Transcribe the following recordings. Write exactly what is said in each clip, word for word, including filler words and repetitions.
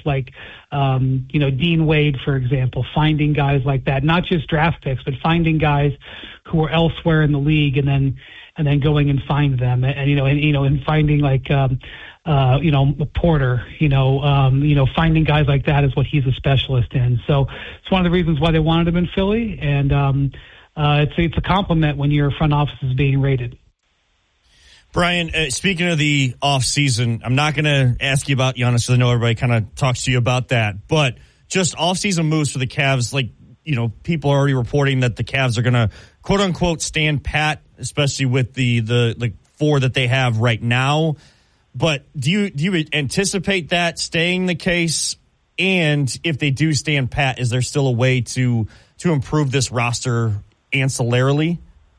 like, um, you know, Dean Wade, for example, finding guys like that, not just draft picks, but finding guys who are elsewhere in the league and then and then going and find them, and, and you know, and you know, and finding like, um, uh, you know, Porter, you know, um, you know, finding guys like that is what he's a specialist in. So it's one of the reasons why they wanted him in Philly, and um, uh, it's it's a compliment when your front office is being rated. Brian, uh, speaking of the offseason, I'm not going to ask you about Giannis because I know everybody kind of talks to you about that, but just offseason moves for the Cavs, like, you know, people are already reporting that the Cavs are going to, quote unquote, stand pat, especially with the, the, the four that they have right now. But do you, do you anticipate that staying the case? And if they do stand pat, is there still a way to, to improve this roster ancillarily?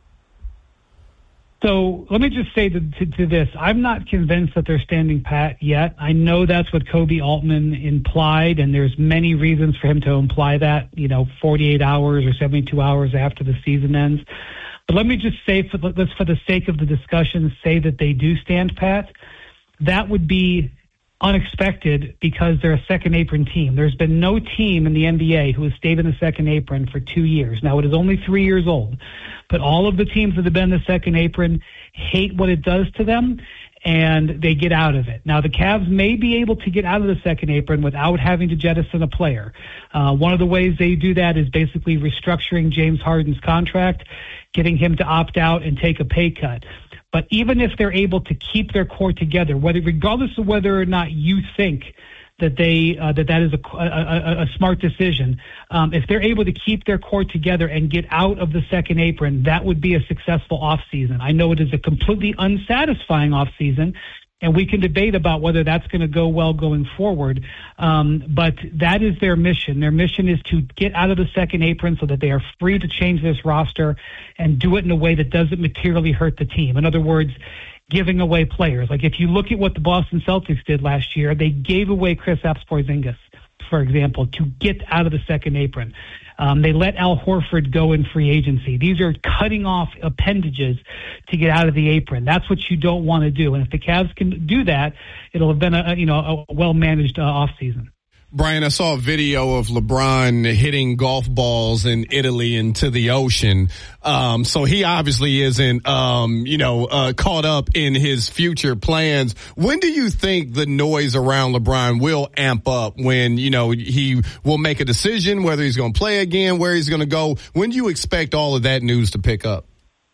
So let me just say to, to, to this, I'm not convinced that they're standing pat yet. I know that's what Kobe Altman implied, and there's many reasons for him to imply that, you know, forty-eight hours or seventy-two hours after the season ends. But let me just say, for, let's, for the sake of the discussion, say that they do stand pat. That would be unexpected because they're a second apron team. There's been no team in the N B A who has stayed in the second apron for two years. Now, it is only three years old, but all of the teams that have been in the second apron hate what it does to them, and they get out of it. Now, the Cavs may be able to get out of the second apron without having to jettison a player. Uh, one of the ways they do that is basically restructuring James Harden's contract, getting him to opt out and take a pay cut. But even if they're able to keep their core together, whether regardless of whether or not you think that they uh, that that is a, a, a smart decision, um, if they're able to keep their core together and get out of the second apron, that would be a successful offseason. I know it is a completely unsatisfying offseason, and we can debate about whether that's going to go well going forward. Um, but that is their mission. Their mission is to get out of the second apron so that they are free to change this roster and do it in a way that doesn't materially hurt the team. In other words, giving away players. Like if you look at what the Boston Celtics did last year, they gave away Kristaps Porzingis, for example, to get out of the second apron. Um, they let Al Horford go in free agency. These are cutting off appendages to get out of the apron. That's what you don't want to do. And if the Cavs can do that, it'll have been a, you know, a well-managed uh, offseason. Brian, I saw a video of LeBron hitting golf balls in Italy into the ocean. Um, so he obviously isn't, um, you know, uh, caught up in his future plans. When do you think the noise around LeBron will amp up when, you know, he will make a decision whether he's going to play again, where he's going to go? When do you expect all of that news to pick up?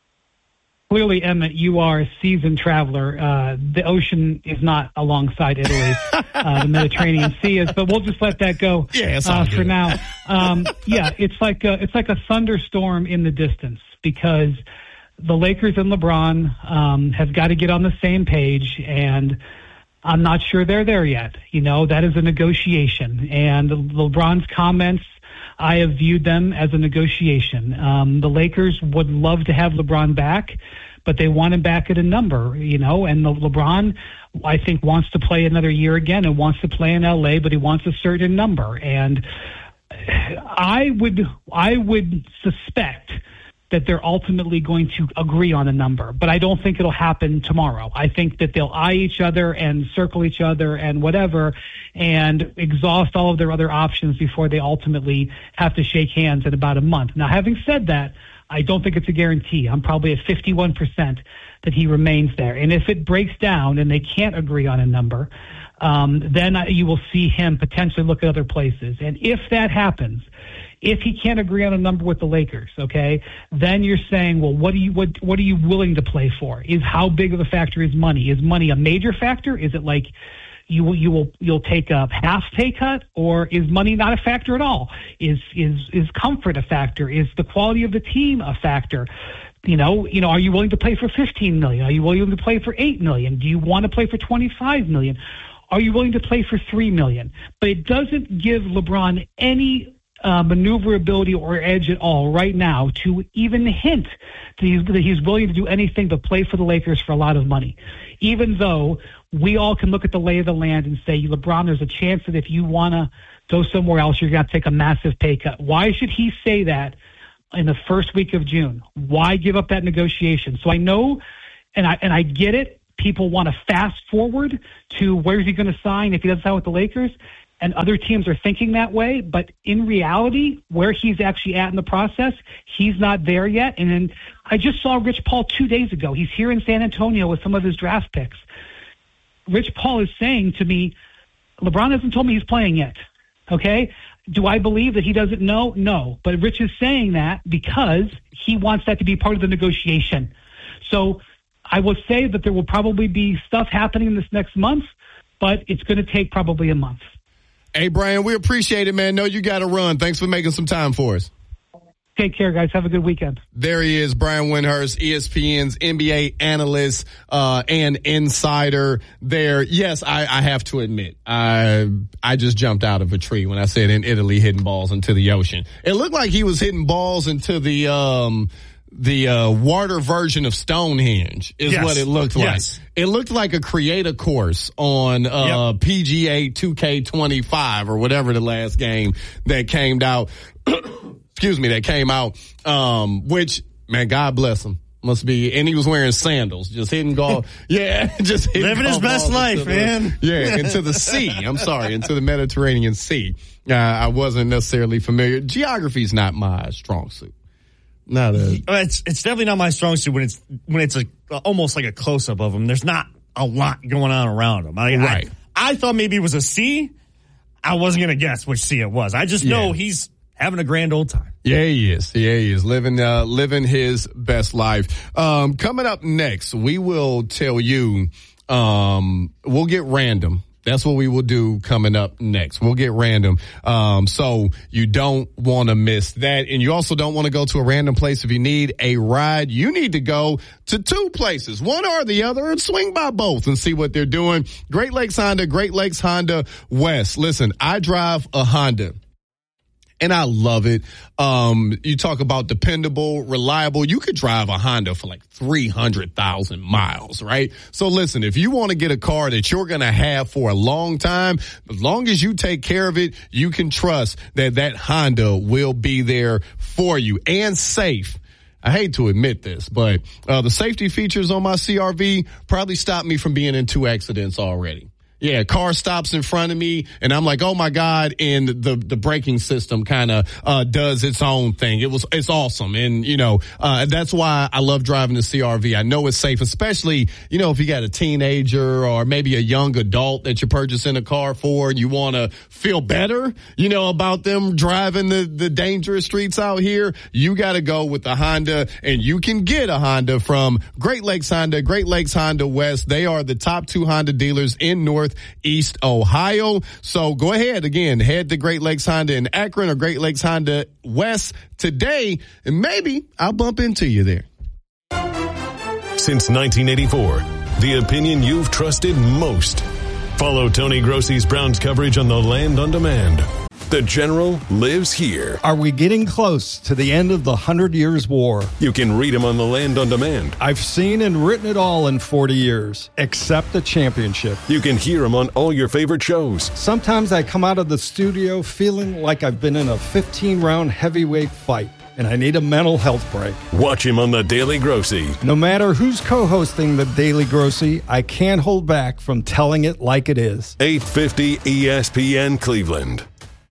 Clearly, Emmett, you are a seasoned traveler. Uh, the ocean is not alongside Italy. uh, the Mediterranean Sea is, but we'll just let that go yeah, uh, for now. Um, yeah, it's like a, it's like a thunderstorm in the distance because the Lakers and LeBron um, have got to get on the same page, and I'm not sure they're there yet. You know, that is a negotiation, and LeBron's comments, I have viewed them as a negotiation. Um, the Lakers would love to have LeBron back, but they want him back at a number, you know, and the LeBron, I think, wants to play another year again and wants to play in L A, but he wants a certain number. And I would, I would suspect that they're ultimately going to agree on a number, but I don't think it'll happen tomorrow. I think that they'll eye each other and circle each other and whatever and exhaust all of their other options before they ultimately have to shake hands in about a month. Now, having said that, I don't think it's a guarantee. I'm probably at fifty-one percent that he remains there. And if it breaks down and they can't agree on a number, um, then you will see him potentially look at other places. And if that happens, if he can't agree on a number with the Lakers, okay, then you're saying, well, what are you what what are you willing to play for? Is how big of a factor is money? Is money a major factor? Is it like you will you will you'll take a half pay cut, or is money not a factor at all? Is is is comfort a factor? Is the quality of the team a factor? You know, you know, are you willing to play for fifteen million? Are you willing to play for eight million? Do you want to play for twenty-five million? Are you willing to play for three million? But it doesn't give LeBron any Uh, maneuverability or edge at all right now to even hint that he's, that he's willing to do anything but play for the Lakers for a lot of money. Even though we all can look at the lay of the land and say, LeBron, there's a chance that if you want to go somewhere else, you're going to take a massive pay cut. Why should he say that in the first week of June? Why give up that negotiation? So I know, and I, and I get it, people want to fast forward to where's he going to sign if he doesn't sign with the Lakers. and other teams are thinking that way. But in reality, where he's actually at in the process, he's not there yet. And then I just saw Rich Paul two days ago. He's here in San Antonio with some of his draft picks. Rich Paul is saying to me, LeBron hasn't told me he's playing yet. Okay? Do I believe that he doesn't know? No. But Rich is saying that because he wants that to be part of the negotiation. So I will say that there will probably be stuff happening this next month, but it's going to take probably a month. Hey, Brian, we appreciate it, man. Know you got to run. Thanks for making some time for us. Take care, guys. Have a good weekend. There he is, Brian Windhorst, E S P N's N B A analyst uh, and insider there. Yes, I, I have to admit, I I just jumped out of a tree when I said in Italy hitting balls into the ocean. It looked like he was hitting balls into the um, the uh, water version of Stonehenge is yes. what it looked like. Yes. It looked like a creator course on uh, yep. P G A two K twenty-five or whatever the last game that came out. Excuse me, that came out, um, which, man, God bless him. Must be, and he was wearing sandals, just hitting golf. Yeah, just hitting living his best life, man. The, yeah, into the sea. I'm sorry, into the Mediterranean Sea. Uh, I wasn't necessarily familiar. Geography's not my strong suit. Not a. It's it's definitely not my strong suit when it's when it's a almost like a close up of him. There's not a lot going on around him. I, right. I, I thought maybe it was a C. I wasn't gonna guess which C it was. I just know yeah. he's having a grand old time. Yeah, he is. Yeah, he is living uh, living his best life. Um, coming up next, we will tell you. Um, we'll get random. That's what we will do coming up next. We'll get random. Um, so you don't want to miss that. And you also don't want to go to a random place. If you need a ride, you need to go to two places, one or the other, and swing by both and see what they're doing. Great Lakes Honda, Great Lakes Honda West. Listen, I drive a Honda. And I love it. Um, you talk about dependable, reliable. You could drive a Honda for like three hundred thousand miles, right? So listen, if you want to get a car that you're going to have for a long time, as long as you take care of it, you can trust that that Honda will be there for you and safe. I hate to admit this, but uh, the safety features on my C R V probably stopped me from being in two accidents already. Yeah, car stops in front of me, and I'm like, oh, my God, and the the braking system kind of uh does its own thing. It was It's awesome, and, you know, uh that's why I love driving the C R V. I know it's safe, especially, you know, if you got a teenager or maybe a young adult that you're purchasing a car for and you want to feel better, you know, about them driving the, the dangerous streets out here. You got to go with the Honda, and you can get a Honda from Great Lakes Honda, Great Lakes Honda West. They are the top two Honda dealers in North East Ohio. So go ahead again, head to Great Lakes Honda in Akron or Great Lakes Honda West today, and maybe I'll bump into you there. Since nineteen eighty-four, the opinion you've trusted most. Follow Tony Grossi's Browns coverage on The Land on Demand. The General lives here. Are we getting close to the end of the Hundred Years' War? You can read him on The Land on Demand. I've seen and written it all in forty years, except the championship. You can hear him on all your favorite shows. Sometimes I come out of the studio feeling like I've been in a fifteen-round heavyweight fight, and I need a mental health break. Watch him on The Daily Grossi. No matter who's co-hosting The Daily Grossi, I can't hold back from telling it like it is. eight fifty E S P N Cleveland.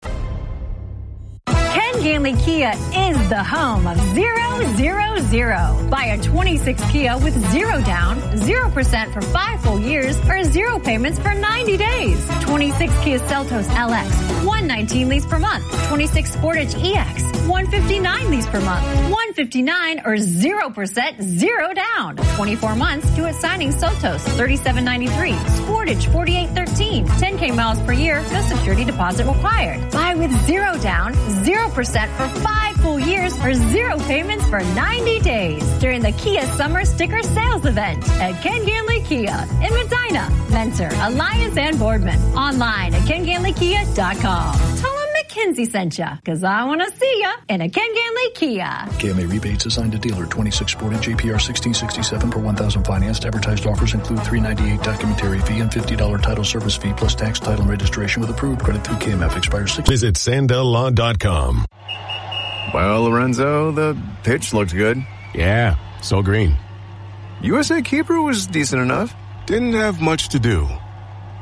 Ganley Kia is the home of zero, zero, zero. Buy a twenty-six Kia with zero down, zero percent for five full years, or zero payments for ninety days. twenty-six Kia Seltos L X, one nineteen lease per month. twenty-six Sportage E X, one fifty-nine lease per month. one fifty-nine or zero percent, zero down. twenty-four months due at signing. Seltos, thirty-seven ninety-three. Sportage, forty-eight thirteen. ten K miles per year, no security deposit required. Buy with zero down, zero percent for five full years or zero payments for ninety days during the Kia Summer Sticker Sales Event at Ken Ganley Kia in Medina, Mentor, Alliance, and Boardman. Online at ken ganley kia dot com. Tell them McKinsey sent ya, because I want to see ya in a Ken Ganley Kia. K M A rebates assigned to dealer. twenty-six Sportage J P R sixteen sixty-seven per one thousand financed. Advertised offers include three ninety-eight documentary fee and fifty dollars title service fee plus tax, title, and registration with approved credit through K M F. Expires six. Visit sandell law dot com. Well, Lorenzo, the pitch looked good. Yeah, so green. U S A keeper was decent enough. Didn't have much to do.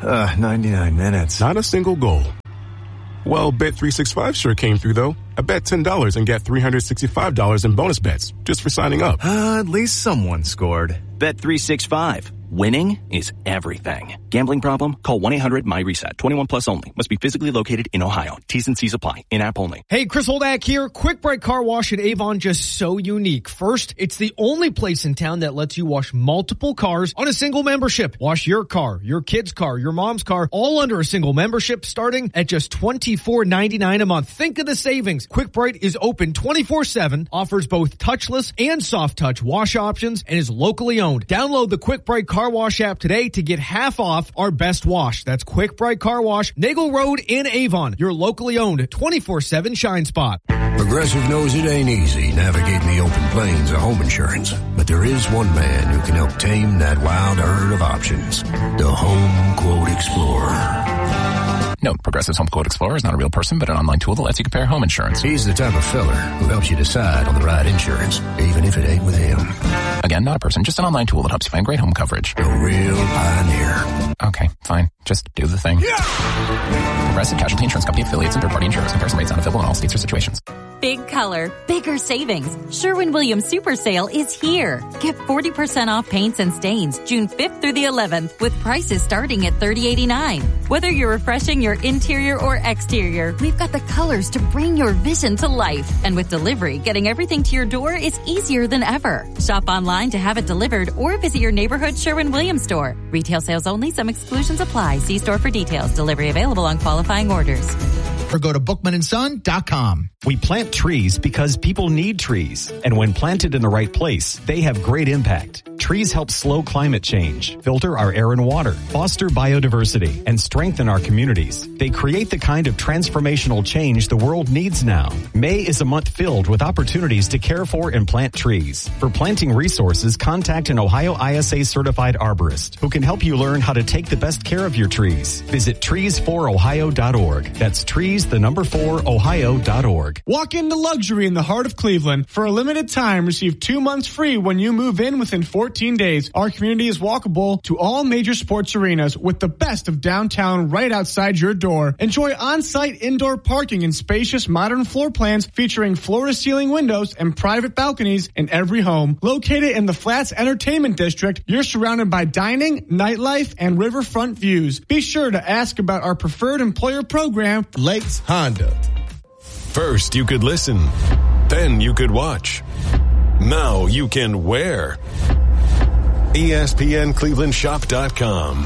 Uh, ninety-nine minutes. Not a single goal. Well, Bet three sixty-five sure came through, though. I bet ten dollars and get three hundred sixty-five dollars in bonus bets just for signing up. Uh, at least someone scored. Bet three sixty-five. Winning is everything. Gambling problem? Call one eight hundred my reset. twenty-one plus only. Must be physically located in Ohio. T's and C's apply. In-app only. Hey, Chris Holdak here. Quick Break Car Wash at Avon, just so unique. First, it's the only place in town that lets you wash multiple cars on a single membership. Wash your car, your kid's car, your mom's car, all under a single membership starting at just twenty-four ninety-nine a month. Think of the savings. Quick Break is open twenty-four seven, offers both touchless and soft touch wash options, and is locally owned. Download the Quick Break Car Wash app today to get half off our best wash. That's Quick Bright Car Wash, Nagel Road in Avon, your locally owned twenty-four seven Shine Spot. Progressive knows it ain't easy navigating the open plains of home insurance, but there is one man who can help tame that wild herd of options. The Home Quote Explorer. Note, Progressive's Home Quote Explorer is not a real person, but an online tool that lets you compare home insurance. He's the type of fella who helps you decide on the right insurance, even if it ain't with him. Again, not a person, just an online tool that helps you find great home coverage. A real pioneer. Okay, fine. Just do the thing. Yeah! Progressive Casualty Insurance Company affiliates and third-party insurers. Comparison rates not available in all states or situations. Big color, bigger savings. Sherwin-Williams Super Sale is here. Get forty percent off paints and stains June fifth through the eleventh with prices starting at thirty eighty-nine. Whether you're refreshing your interior or exterior, we've got the colors to bring your vision to life. And with delivery, getting everything to your door is easier than ever. Shop online to have it delivered or visit your neighborhood Sherwin-Williams store. Retail sales only. Some exclusions apply. See store for details. Delivery available on qualifying orders. Or go to bookman and son dot com. We plant trees because people need trees. And when planted in the right place, they have great impact. Trees help slow climate change, filter our air and water, foster biodiversity, and strengthen our communities. They create the kind of transformational change the world needs now. May is a month filled with opportunities to care for and plant trees. For planting resources, contact an Ohio I S A certified arborist who can help you learn how to take the best care of your trees. Visit trees for ohio dot org. That's trees, the number four, ohio dot org. Walk into luxury in the heart of Cleveland. For a limited time, receive two months free when you move in within fourteen days. Our community is walkable to all major sports arenas with the best of downtown right outside your door. Enjoy on-site indoor parking in spacious modern floor plans featuring floor-to-ceiling windows and private balconies in every home. Located in the Flats Entertainment District, you're surrounded by dining, nightlife, and riverfront views. Be sure to ask about our preferred employer program, Lakes Honda. First, you could listen. Then you could watch. Now you can wear. E S P N Cleveland Shop dot com.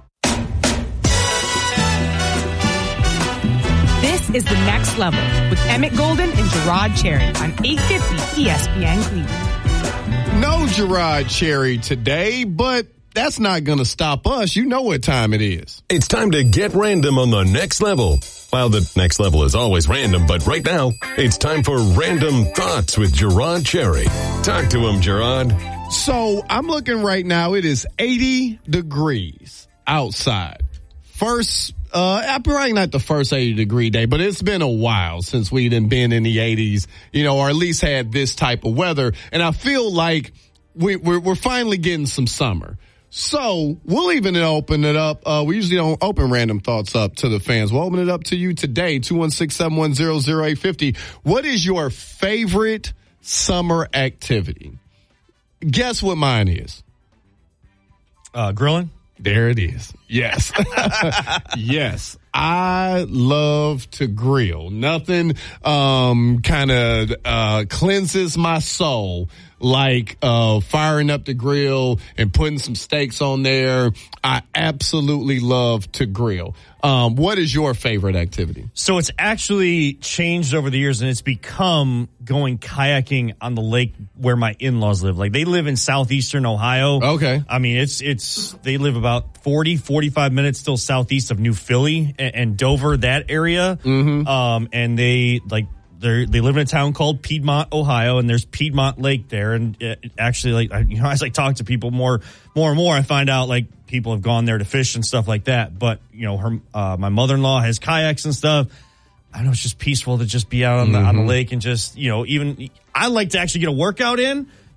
This is The Next Level with Emmett Golden and Gerard Cherry on eight fifty E S P N Cleveland. No Gerard Cherry today, but that's not going to stop us. You know what time it is. It's time to get random on The Next Level. Well, the next level is always random, but right now, it's time for Random Thoughts with Gerard Cherry. Talk to him, Gerard. So I'm looking right now. It is eighty degrees outside. First, uh, probably not the first eighty degree day, but it's been a while since we done been in the eighties, you know, or at least had this type of weather. And I feel like we, we're, we're finally getting some summer. So we'll even open it up. Uh, we usually don't open Random Thoughts up to the fans. We'll open it up to you today, two one six, seven one zero, zero eight five zero. What is your favorite summer activity? Guess what mine is. Uh, grilling? There it is. Yes. Yes. I love to grill. Nothing um, kind of uh, cleanses my soul like uh, firing up the grill and putting some steaks on there. I absolutely love to grill. Um, what is your favorite activity? So it's actually changed over the years, and it's become going kayaking on the lake where my in-laws live. Like, they live in southeastern Ohio. Okay. I mean, it's, it's, they live about forty, forty-five minutes still southeast of New Philly and, and Dover, that area. Mm-hmm. Um, and they, like, They they live in a town called Piedmont, Ohio, and there's Piedmont Lake there. And it actually, like, I, you know, as I talk to people more, more and more, I find out like people have gone there to fish and stuff like that. But you know, her, uh, my mother-in-law has kayaks and stuff. I don't know, it's just peaceful to just be out on the mm-hmm. on the lake and just, you know, even I like to actually get a workout in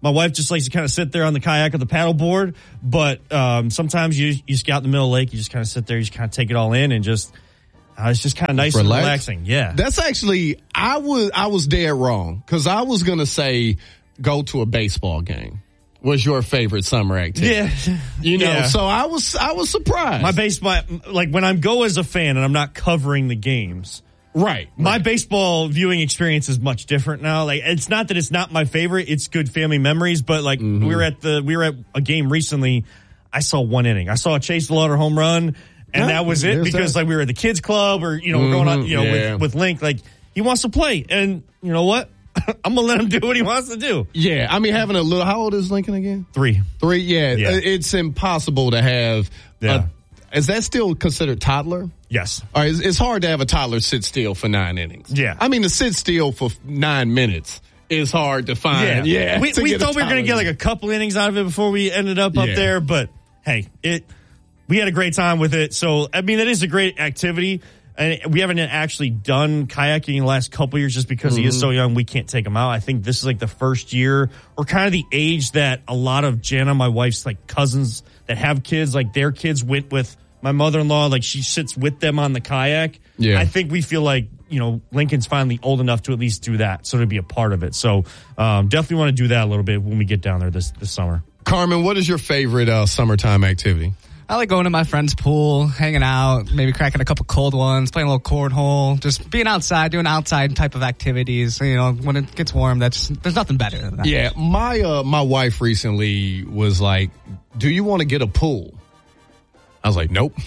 My wife just likes to kind of sit there on the kayak or the paddle board. But um, sometimes you you just get out in the middle of the lake, you just kind of sit there, you just kind of take it all in and just uh, it's just kind of nice Relax. and relaxing. Yeah, that's actually I was I was dead wrong because I was gonna say go to a baseball game. Was your favorite summer activity? Yeah, you know. Yeah. So I was I was surprised. My baseball, like when I'm go as a fan and I'm not covering the games. Right. My right. baseball viewing experience is much different now. Like, it's not that it's not my favorite. It's good family memories, but like mm-hmm. we were at the, we were at a game recently. I saw one inning. I saw a Chase Lauder home run and yeah, that was it because that. like we were at the kids club or, you know, mm-hmm. we're going on, you know, yeah. with, with Link, like he wants to play and you know what? I'm going to let him do what he wants to do. Yeah. I mean, having a little, how old is Lincoln again? Three. Three. Yeah. yeah. It's impossible to have yeah. a, is that still considered toddler? Yes. All right, it's, it's hard to have a toddler sit still for nine innings. Yeah. I mean, to sit still for nine minutes is hard to find. Yeah. yeah we we thought we were going to get like a couple innings out of it before we ended up yeah. up there, but hey, it we had a great time with it. So, I mean, that is a great activity. And we haven't actually done kayaking in the last couple years just because mm-hmm. he is so young. We can't take him out. I think this is like the first year or kind of the age that a lot of Jana, my wife's like cousins that have kids, like their kids went with my mother-in-law, like she sits with them on the kayak. Yeah. I think we feel like, you know, Lincoln's finally old enough to at least do that. So to be a part of it. So um, definitely want to do that a little bit when we get down there this, this summer. Carmen, what is your favorite uh, summertime activity? I like going to my friend's pool, hanging out, maybe cracking a couple cold ones, playing a little cornhole, just being outside, doing outside type of activities. You know, when it gets warm, that's there's nothing better than that. Yeah, my uh, my wife recently was like, "Do you want to get a pool?" I was like, nope.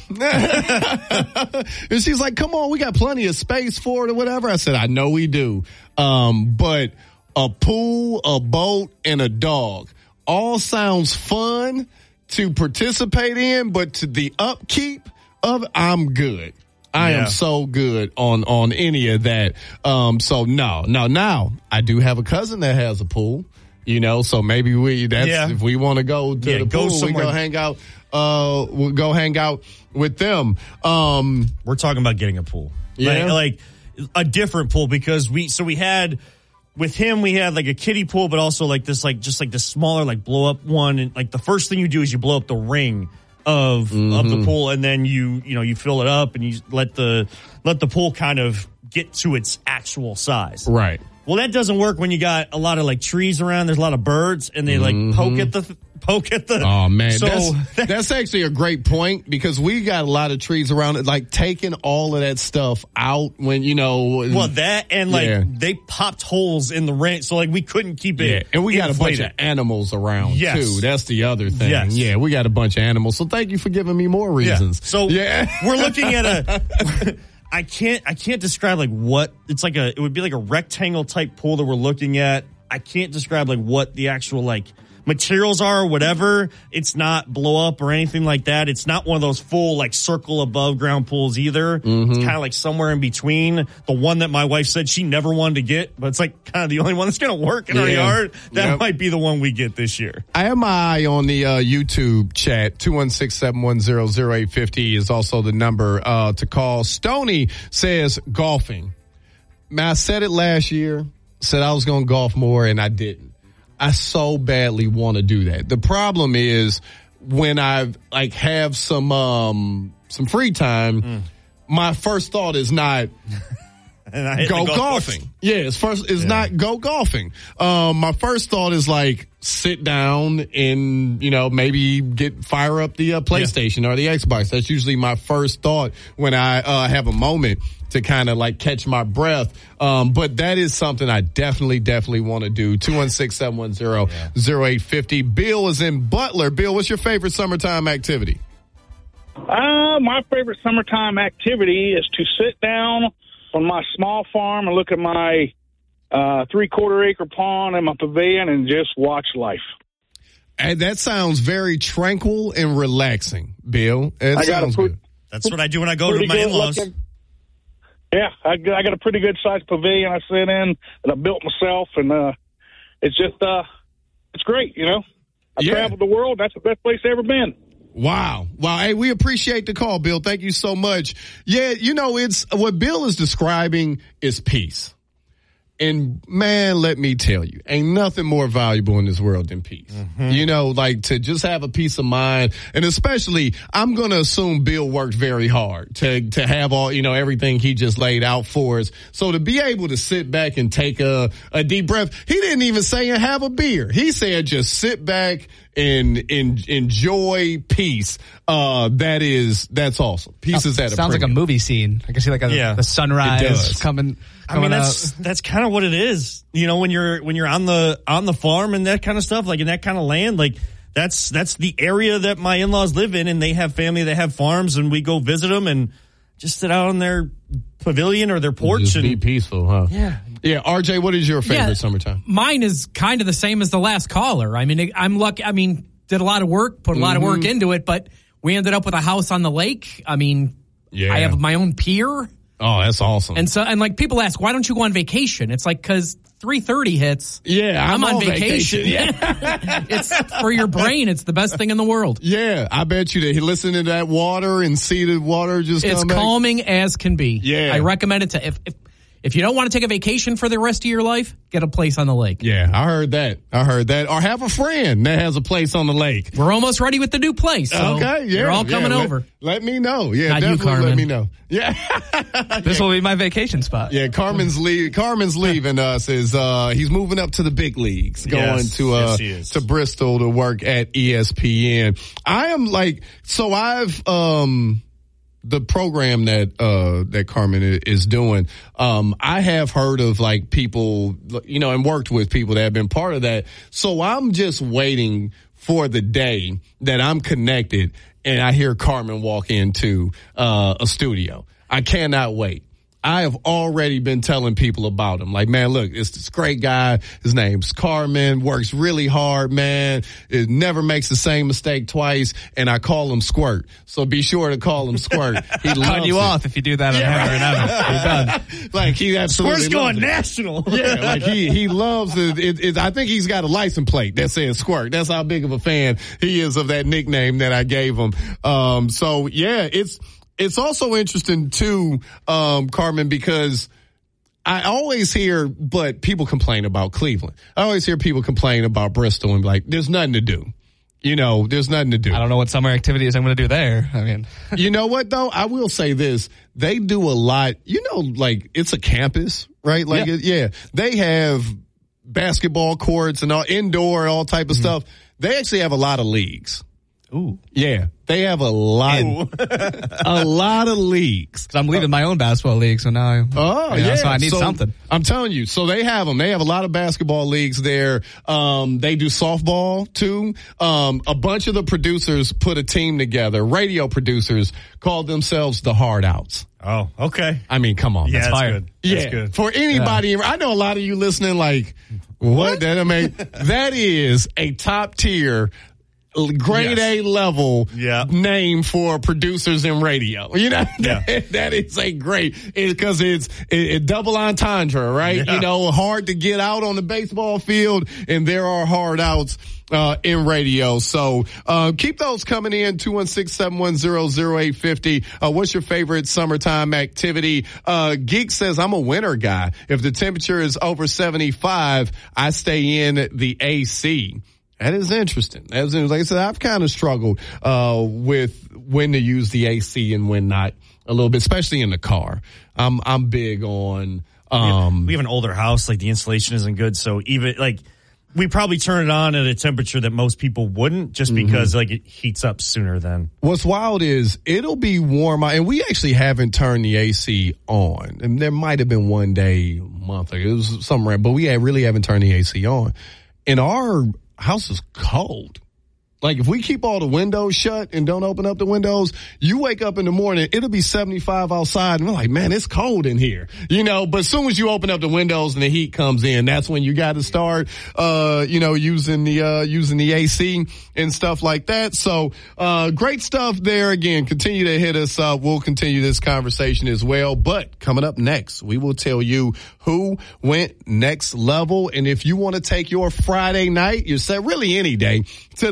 And she's like, come on, we got plenty of space for it or whatever. I said, I know we do. Um, but a pool, a boat, and a dog all sounds fun to participate in, but to the upkeep of, I'm good. I yeah. am so good on, on any of that. Um, so no, no, now I do have a cousin that has a pool, you know, so maybe we, that's, yeah. if we want to go to yeah, the go pool, we go hang out. Uh, we'll go hang out with them. Um, We're talking about getting a pool. Yeah. Like, like a different pool because we, so we had, with him, we had like a kiddie pool, but also like this, like, just like this smaller, like blow up one. And like the first thing you do is you blow up the ring of, mm-hmm. of the pool and then you, you know, you fill it up and you let the, let the pool kind of get to its actual size. Right. Well, that doesn't work when you got a lot of like trees around. There's a lot of birds and they like mm-hmm. poke at the, poke at the. Oh man. So that's, that's actually a great point because we got a lot of trees around it, like taking all of that stuff out when, you know. Well, that and like yeah. they popped holes in the rent. So like we couldn't keep it. Yeah. And we got inflated. a bunch of animals around yes. too. That's the other thing. Yes. Yeah. We got a bunch of animals. So thank you for giving me more reasons. Yeah. So yeah. we're looking at a. I can't, I can't describe like what it's like a, it would be like a rectangle type pool that we're looking at. I can't describe like what the actual like materials are or whatever. It's not blow up or anything like that. It's not one of those full like circle above ground pools either. Mm-hmm. It's kind of like somewhere in between. The one that my wife said she never wanted to get, but it's like kind of the only one that's going to work in yeah. our yard. That yep. might be the one we get this year. I have my eye on the uh, YouTube chat. two one six, seven one zero, zero eight five zero is also the number uh, to call. Stoney says golfing. Man, I said it last year, said I was going to golf more and I didn't. I so badly want to do that. The problem is when I like have some um some free time, mm. my first thought is not go golf golfing. Course. Yeah, it's first it's yeah. not go golfing. Um, my first thought is like sit down and you know maybe get fire up the uh, PlayStation yeah. or the Xbox. That's usually my first thought when I uh, have a moment to kind of like catch my breath. Um, but that is something I definitely, definitely want to do. two one six, seven one zero, zero eight five zero. Bill is in Butler. Bill, what's your favorite summertime activity? Uh, my favorite summertime activity is to sit down on my small farm and look at my uh, three-quarter acre pond and my pavilion and just watch life. And that sounds very tranquil and relaxing, Bill. It I sounds put, good. That's what I do when I go to my in-laws. Looking, Yeah, I, I got a pretty good sized pavilion I sit in that I built myself, and uh, it's just uh, it's great, you know. I yeah. traveled the world. That's the best place I've ever been. Wow. Wow. Hey, we appreciate the call, Bill. Thank you so much. Yeah, you know, it's what Bill is describing is peace. And, man, let me tell you, ain't nothing more valuable in this world than peace. Mm-hmm. You know, like to just have a peace of mind. And especially, I'm going to assume Bill worked very hard to to have all, you know, everything he just laid out for us. So to be able to sit back and take a, a deep breath, he didn't even say and have a beer. He said just sit back and, and enjoy peace. Uh, that is, that's awesome. Peace is at a Sounds premium. like a movie scene. I can see like a, Yeah. the sunrise coming. I mean, that's that's kind of what it is. You know, when you're when you're on the on the farm and that kind of stuff, like in that kind of land, like that's that's the area that my in-laws live in, and they have family, they have farms, and we go visit them and just sit out on their pavilion or their porch just and be peaceful, huh? Yeah. Yeah, R J, what is your favorite Yeah. summertime? Mine is kind of the same as the last caller. I mean, I'm lucky. I mean, did a lot of work, put a lot of work Mhm. into it, but we ended up with a house on the lake. I mean, Yeah. I have my own pier. Oh, that's awesome. And so, and like people ask, why don't you go on vacation? It's like, cause three thirty hits. Yeah, I'm on on vacation. vacation. Yeah. It's for your brain. It's the best thing in the world. Yeah, I bet you that listen to that water and see the water just It's come back. calming as can be. Yeah. I recommend it to, if, if, if you don't want to take a vacation for the rest of your life, get a place on the lake. Yeah, I heard that. I heard that. Or have a friend that has a place on the lake. We're almost ready with the new place. So okay, yeah. You're all coming yeah, let, over. Let me know. Yeah, Not you, definitely let Carmen. me know. Yeah. This will be my vacation spot. Yeah, Carmen's leave. Carmen's leaving us. Is uh, he's moving up to the big leagues, going Yes, to uh, yes, he is. to Bristol to work at E S P N. I am like, so I've um. the program that uh that Carmen is doing, um I have heard of like people, you know, and worked with people that have been part of that. So I'm just waiting for the day that I'm connected and I hear Carmen walk into uh a studio. I cannot wait. I have already been telling people about him. Like, man, look, it's this great guy. His name's Carmen, works really hard, man. It never makes the same mistake twice. And I call him Squirt. So be sure to call him Squirt. He loves Cut you it. off if you do that on Yeah. Hammer and Evan. You're done. Like, he absolutely Squirt's going loves it. national. Yeah, like he, he loves it. It, it. I think he's got a license plate that says Squirt. That's how big of a fan he is of that nickname that I gave him. Um, so yeah, it's, it's also interesting too, um, Carmen, because I always hear, but people complain about Cleveland. I always hear people complain about Bristol and be like, there's nothing to do. You know, there's nothing to do. I don't know what summer activities I'm going to do there. I mean, You know what though? I will say this. They do a lot. You know, like it's a campus, right? Like, Yeah. it- yeah, they have basketball courts and all indoor, all type of stuff. They actually have a lot of leagues. ooh. Yeah, they have a lot, a lot of leagues. So I'm leaving my own basketball league, so now I, Oh, you know, yeah. so I need So, something. I'm telling you. So they have them. They have a lot of basketball leagues there. Um, they do softball too. Um, a bunch of the producers put a team together. Radio producers called themselves the Hard Outs. Oh, okay. I mean, come on. Yeah, That's that's fire. good. That's Yeah. good. For anybody, I know a lot of you listening like, what? That, I mean, that is a top tier, grade Yes. A level Yeah. name for producers in radio. You know, Yeah. that, that is a great, because it's it, it double entendre, right? Yeah. You know, hard to get out on the baseball field, and there are hard outs uh, in radio. So, uh, keep those coming in, two one six, seven one zero, zero eight five zero. Uh, what's your favorite summertime activity? Uh, Geek says, I'm a winter guy. If the temperature is over seventy-five, I stay in the A C. That is interesting. As like I said, I've kind of struggled, uh, with when to use the A C and when not a little bit, especially in the car. I'm, I'm big on, um, we have an older house, like the insulation isn't good, so even like we probably turn it on at a temperature that most people wouldn't, just because like it heats up sooner than. What's wild is it'll be warm, and we actually haven't turned the A C on. And there might have been one day, a month ago, it was somewhere, but we really haven't turned the A C on. And our house is cold. Like if we keep all the windows shut and don't open up the windows, you wake up in the morning, it'll be seventy-five outside, and we're like, man, it's cold in here. You know, but as soon as you open up the windows and the heat comes in, that's when you got to start, uh, you know, using the, uh, using the A C and stuff like that. So, uh, great stuff there. Again, continue to hit us up. We'll continue this conversation as well. But coming up next, we will tell you who went next level. And if you want to take your Friday night, you said really any day to the next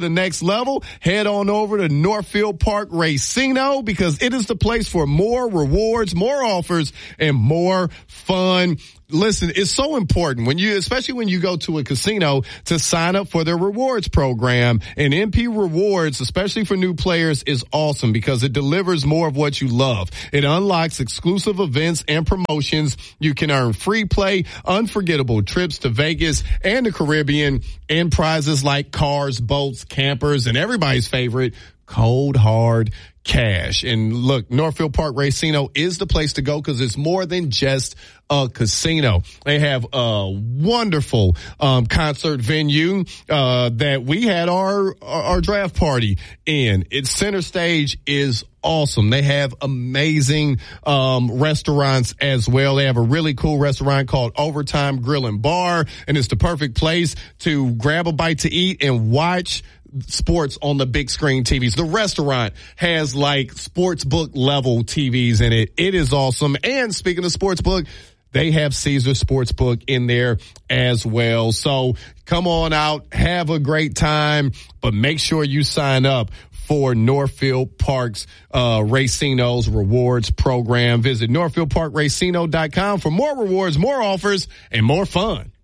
next level, head on over to Northfield Park Racino because it is the place for more rewards, more offers, and more fun. Listen, it's so important when you, especially when you go to a casino, to sign up for their rewards program. And M P Rewards, especially for new players, is awesome because it delivers more of what you love. It unlocks exclusive events and promotions. You can earn free play, unforgettable trips to Vegas and the Caribbean, and prizes like cars, boats, campers, and everybody's favorite, cold hard cash. And look, Northfield Park Racino is the place to go because it's more than just a casino. They have a wonderful um, concert venue uh, that we had our our draft party in. Its center stage is awesome. They have amazing um, restaurants as well. They have a really cool restaurant called Overtime Grill and Bar, and it's the perfect place to grab a bite to eat and watch sports on the big screen T Vs. The restaurant has like sports book level T Vs in it. It is awesome. And speaking of sports book, they have Caesar Sportsbook in there as well. So come on out, have a great time, but make sure you sign up for Northfield Park's uh, Racino's rewards program. Visit Northfield Park Racino dot com for more rewards, more offers, and more fun.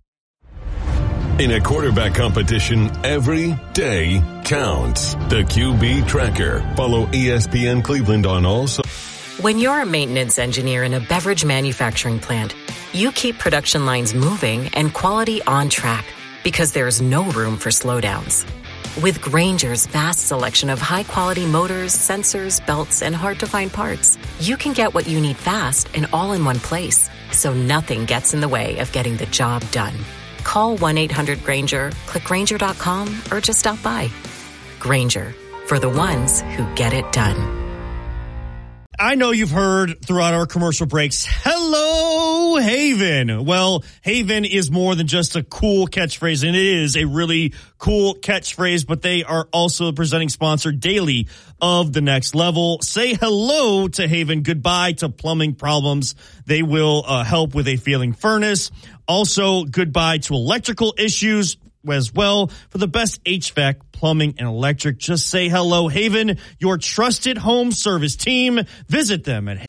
In a quarterback competition, every day counts. The Q B Tracker. Follow E S P N Cleveland on all so- When you're a maintenance engineer in a beverage manufacturing plant, you keep production lines moving and quality on track because there's no room for slowdowns. With Grainger's vast selection of high-quality motors, sensors, belts, and hard-to-find parts, you can get what you need fast and all in one place, so nothing gets in the way of getting the job done. Call one eight hundred Grainger, click Grainger dot com, or just stop by. Grainger, for the ones who get it done. I know you've heard throughout our commercial breaks, hello, Haven. Well, Haven is more than just a cool catchphrase, and it is a really cool catchphrase, but they are also the presenting sponsor daily of The Next Level. Say hello to Haven, goodbye to plumbing problems. They will uh, help with a failing furnace. Also, goodbye to electrical issues as well. For the best H V A C, plumbing, and electric, just say hello, Haven, your trusted home service team. Visit them at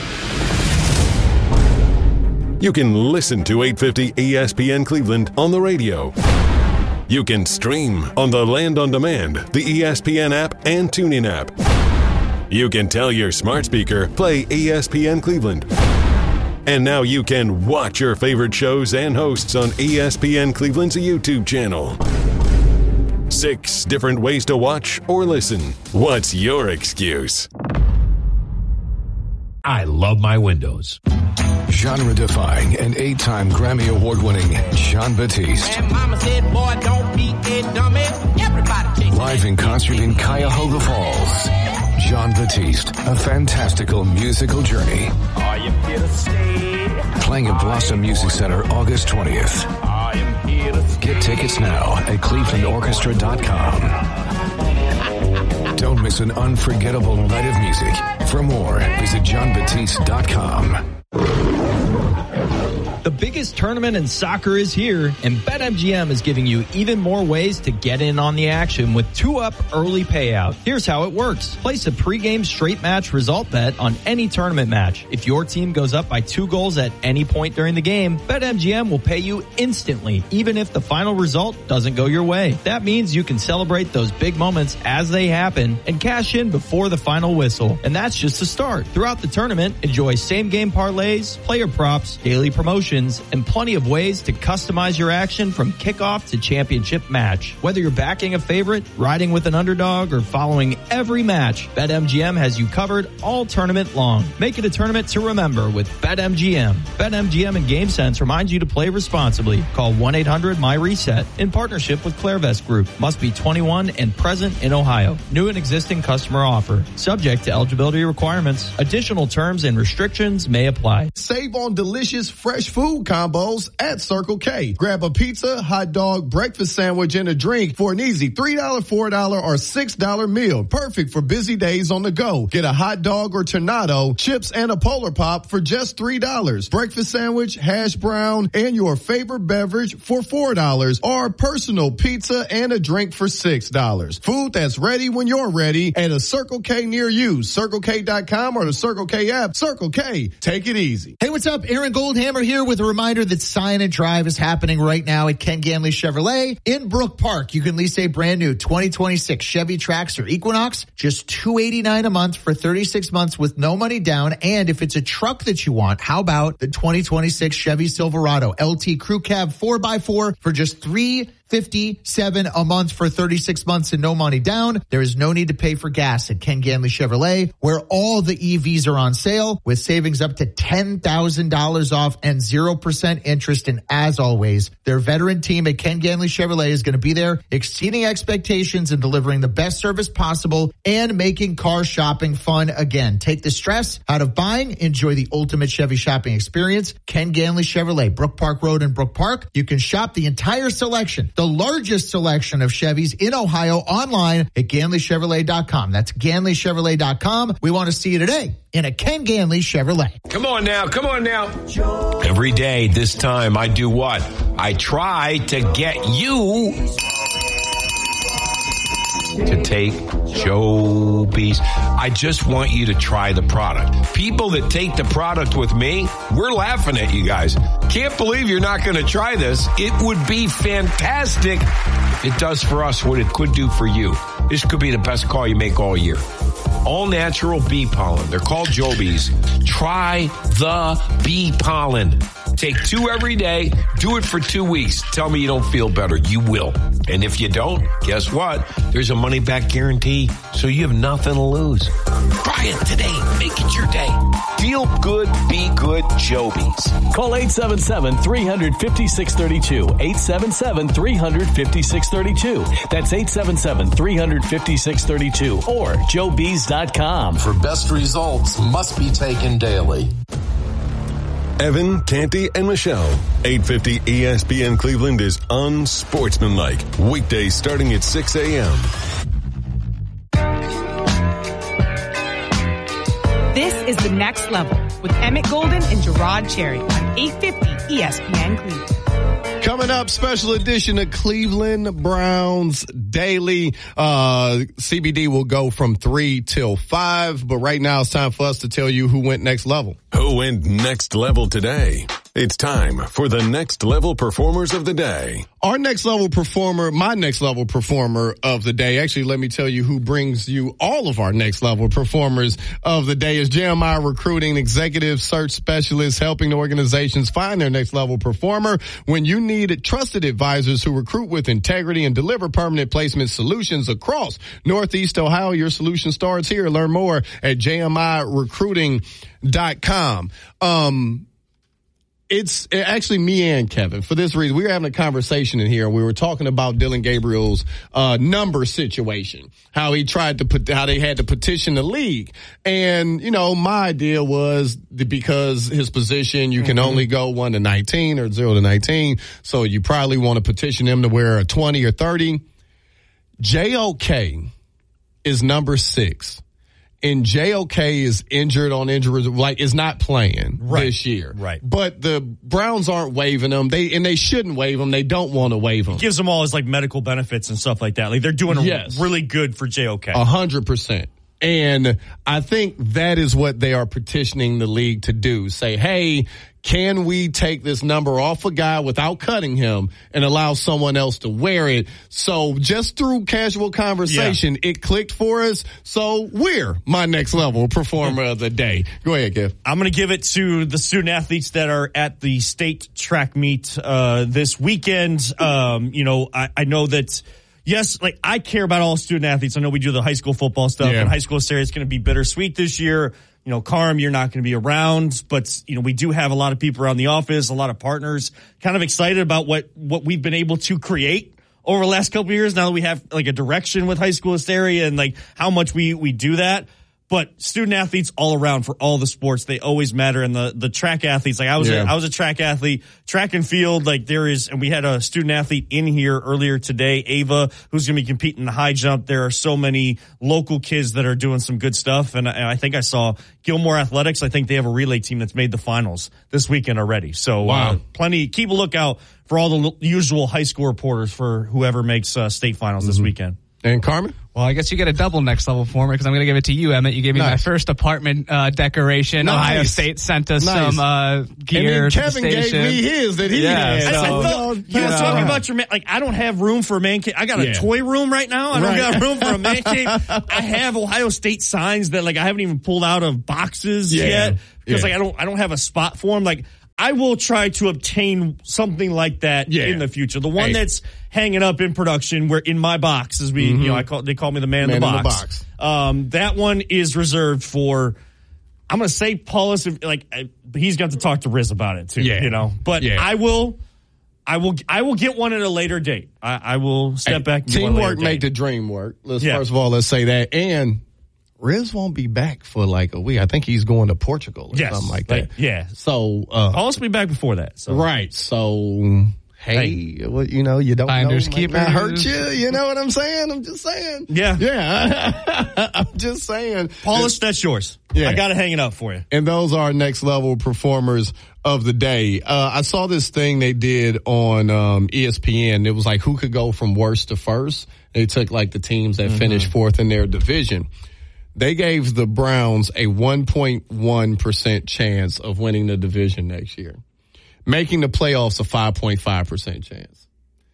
You can listen to eight fifty E S P N Cleveland on the radio. You can stream on the Land on Demand, the E S P N app, and TuneIn app. You can tell your smart speaker, play E S P N Cleveland. And now you can watch your favorite shows and hosts on E S P N Cleveland's YouTube channel. Six different ways to watch or listen. What's your excuse? I love my windows. Genre-defying and eight-time Grammy Award-winning Jon Batiste. And mama said, boy, don't be a dummy. Everybody takes Live in concert in Cuyahoga Falls. Jon Batiste, a fantastical musical journey. Are you here to stay? Playing at Blossom Music Center August twentieth. I am here to stay. Get tickets now at cleveland orchestra dot com. Don't miss an unforgettable night of music. For more, visit jon batiste dot com. The biggest tournament in soccer is here, and BetMGM is giving you even more ways to get in on the action with two-up early payout. Here's how it works. Place a pregame straight match result bet on any tournament match. If your team goes up by two goals at any point during the game, BetMGM will pay you instantly, even if the final result doesn't go your way. That means you can celebrate those big moments as they happen and cash in before the final whistle. And that's just the start. Throughout the tournament, enjoy same-game parlays, player props, daily promotions, and plenty of ways to customize your action from kickoff to championship match. Whether you're backing a favorite, riding with an underdog, or following every match, BetMGM has you covered all tournament long. Make it a tournament to remember with BetMGM. BetMGM and GameSense remind you to play responsibly. Call one eight hundred my reset in partnership with Clairvest Group. Must be twenty-one and present in Ohio. New and existing customer offer. Subject to eligibility requirements. Additional terms and restrictions may apply. Save on delicious fresh food food combos at Circle K. Grab a pizza, hot dog, breakfast sandwich, and a drink for an easy three dollars, four dollars, or six dollars meal. Perfect for busy days on the go. Get a hot dog or tornado, chips, and a Polar Pop for just three dollars. Breakfast sandwich, hash brown, and your favorite beverage for four dollars, or personal pizza and a drink for six dollars. Food that's ready when you're ready at a Circle K near you. Circle K dot com or the Circle K app. Circle K. Take it easy. Hey, what's up? Aaron Goldhammer here with a reminder that Sign and Drive is happening right now at Ken Ganley Chevrolet in Brook Park. You can lease a brand new twenty twenty-six Chevy Trax or Equinox, just two hundred eighty-nine dollars a month for thirty-six months with no money down. And if it's a truck that you want, how about the twenty twenty-six Chevy Silverado L T Crew Cab four by four for just three hundred fifty-seven dollars a month for thirty-six months and no money down. There is no need to pay for gas at Ken Ganley Chevrolet, where all the E Vs are on sale with savings up to ten thousand dollars off and zero percent interest. And as always, their veteran team at Ken Ganley Chevrolet is going to be there exceeding expectations and delivering the best service possible and making car shopping fun again. Take the stress out of buying. Enjoy the ultimate Chevy shopping experience. Ken Ganley Chevrolet, Brook Park Road in Brook Park. You can shop the entire selection, the largest selection of Chevys in Ohio, online at Ganley Chevrolet dot com. That's Ganley Chevrolet dot com. We want to see you today in a Ken Ganley Chevrolet. Come on now, come on now. Every day this time I do what? I try to get you to take Jobies. I just want you to try the product. People that take the product with me, we're laughing at you guys. Can't believe you're not going to try this. It would be fantastic if it does for us what it could do for you. This could be the best call you make all year. All natural bee pollen. They're called Jobies. Try the bee pollen. Take two every day. Do it for two weeks. Tell me you don't feel better. You will. And if you don't, guess what? There's a money back guarantee, so you have nothing to lose. Try it today. Make it your day. Feel good, be good, Jobies. Call eight seven seven, three five six, three two. eight seven seven, three five six, three two. That's eight seven seven, three five six, three two or jobies dot com. For best results, must be taken daily. Evan, Canty, and Michelle. eight fifty E S P N Cleveland is unsportsmanlike. Weekdays starting at six a.m. This is The Next Level with Emmett Golden and Gerard Cherry on eight fifty E S P N Cleveland. Coming up, special edition of Cleveland Browns Daily. Uh, C B D will go from three till five, but right now it's time for us to tell you who went next level. Who went next level today? It's time for the next level performers of the day. Our next level performer, my next level performer of the day, actually, let me tell you who brings you all of our next level performers of the day is Jeremiah Recruiting, executive search specialist, helping organizations find their next level performer. When you need trusted advisors who recruit with integrity and deliver permanent placement solutions across Northeast Ohio, your solution starts here. Learn more at J M I recruiting dot com. Um, It's actually me and Kevin. For this reason, we were having a conversation in here, and we were talking about Dylan Gabriel's uh number situation, how he tried to put, how they had to petition the league. And, you know, my idea was that because his position, you can mm-hmm. only go one to nineteen or zero to nineteen, so you probably want to petition him to wear a twenty or thirty. J O K is number six. And J O K is injured on injury, like is not playing right. this year. Right. But the Browns aren't waiving them. They and they shouldn't waive them. They don't want to waive them. It gives them all his like medical benefits and stuff like that. Like they're doing yes. really good for J O K. A hundred percent. And I think that is what they are petitioning the league to do. Say, hey, can we take this number off a guy without cutting him and allow someone else to wear it? So just through casual conversation, yeah. it clicked for us. So we're my next level performer of the day. Go ahead, Kev. I'm going to give it to the student athletes that are at the state track meet uh, this weekend. Um, you know, I, I know that. Yes, like I care about all student athletes. I know we do the high school football stuff, yeah. and high school series is going to be bittersweet this year. You know, Carm, you're not going to be around, but you know we do have a lot of people around the office, a lot of partners, kind of excited about what what we've been able to create over the last couple of years. Now that we have like a direction with high school hysteria and like how much we we do that. But student athletes all around for all the sports, they always matter. And the, the track athletes, like I was, Yeah. a, I was a track athlete, track and field, like there is, and we had a student athlete in here earlier today, Ava, who's going to be competing in the high jump. There are so many local kids that are doing some good stuff. And, and I think I saw Gilmore Athletics. I think they have a relay team that's made the finals this weekend already. So, Wow. uh, plenty, keep a lookout for all the l- usual high school reporters for whoever makes uh, state finals this weekend. And Carmen? Well, I guess you get a double next level for me because I'm going to give it to you, Emmett. You gave me Nice. my first apartment uh, decoration. Nice. Ohio State sent us Nice. some uh, gear. And then to the Kevin gave station. me his that he yeah, had. so- I, I thought, you you know, were talking about your man, like I don't have room for a man cave. I got a Yeah. toy room right now. I don't Right. got room for a man cave. I have Ohio State signs that like I haven't even pulled out of boxes Yeah. yet because Yeah. like I don't I don't have a spot for them. Like I will try to obtain something like that Yeah. in the future. The one Hey. that's hanging up in production, where in my box, as we you know I call they call me the man, Man in the in the box. Um, that one is reserved for. I'm going to say Paulus, if, like I, he's got to talk to Riz about it too. Yeah. You know, but Yeah. I will. I will. I will get one at a later date. I, I will step Hey, back. And get one teamwork later make date. the dream work. Let's Yeah. first of all let's say that. And Riz won't be back for like a week. I think he's going to Portugal or Yes, something like like, that. yeah. So uh, Paulus will be back before that. So. right. So hey, well, you know, you don't Finders know, might not keepers. hurt you. You know what I'm saying? I'm just saying. Yeah. Yeah. I'm just saying. Paulus, that's yours. Yeah. I got to hang it up for you. And those are next level performers of the day. Uh, I saw this thing they did on um, E S P N. It was like who could go from worst to first. They took like the teams that Mm-hmm. finished fourth in their division. They gave the Browns a one point one percent chance of winning the division next year, making the playoffs a five point five percent chance.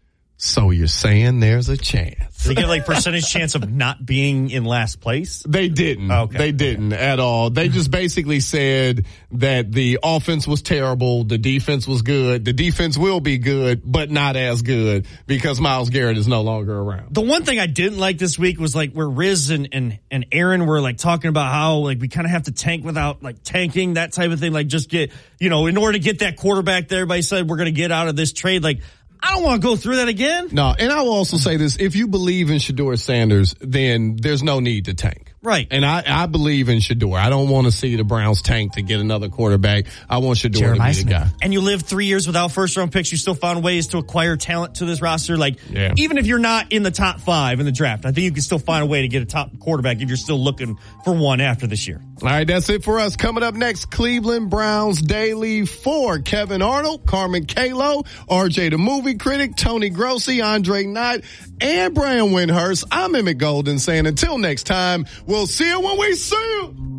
So you're saying there's a chance. They get like percentage chance of not being in last place. They didn't. Okay. They didn't at all. They just basically said that the offense was terrible. The defense was good. The defense will be good, but not as good because Myles Garrett is no longer around. The one thing I didn't like this week was like where Riz and, and, and Aaron were like talking about how like we kind of have to tank without like tanking, that type of thing. Like just get, you know, in order to get that quarterback that everybody said we're going to get out of this trade. Like, I don't want to go through that again. No, and I will also say this. If you believe in Shedeur Sanders, then there's no need to tank. Right. And I, I believe in Shedeur. I don't want to see the Browns tank to get another quarterback. I want Shedeur Jeremiah to be the guy. And you lived three years without first round picks. You still found ways to acquire talent to this roster. Like, Yeah. even if you're not in the top five in the draft, I think you can still find a way to get a top quarterback if you're still looking for one after this year. All right, that's it for us. Coming up next, Cleveland Browns Daily for Kevin Arnold, Carmen Kalo, R J the Movie Critic, Tony Grossi, Andre Knight, and Brian Windhurst. I'm Emmett Golden saying until next time, we'll see you when we see you.